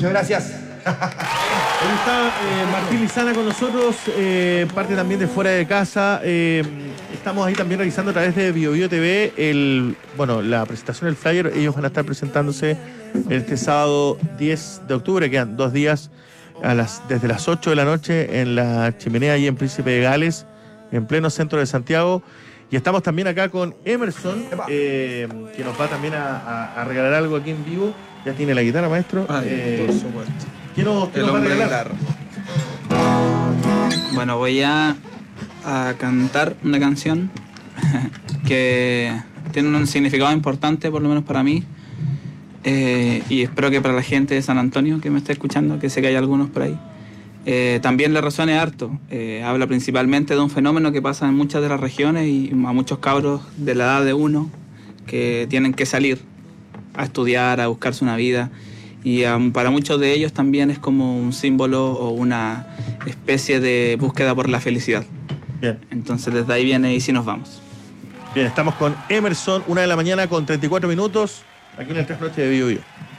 Muchas gracias. Ahí está Martín Lizana con nosotros, parte también de Fuera de Casa. Estamos ahí también realizando a través de BioBio TV la presentación del flyer. Ellos van a estar presentándose este sábado 10 de octubre, quedan 2 días desde las 8 de la noche en la Chimenea ahí en Príncipe de Gales, en pleno centro de Santiago. Y estamos también acá con Emerson, que nos va también a regalar algo aquí en vivo. Ya tiene la guitarra, maestro. Por supuesto. ¿Qué nos va a regalar? Bueno, voy a cantar una canción que tiene un significado importante, por lo menos para mí, y espero que para la gente de San Antonio que me está escuchando, que sé que hay algunos por ahí, también le resuene harto. Habla principalmente de un fenómeno que pasa en muchas de las regiones y a muchos cabros de la edad de uno que tienen que salir a estudiar, a buscarse una vida. Y para muchos de ellos también es como un símbolo o una especie de búsqueda por la felicidad. Bien. Entonces desde ahí viene Y si nos vamos. Bien, estamos con Emerson, 1 de la mañana con 34 minutos, aquí en el Tres Noches de BioBio.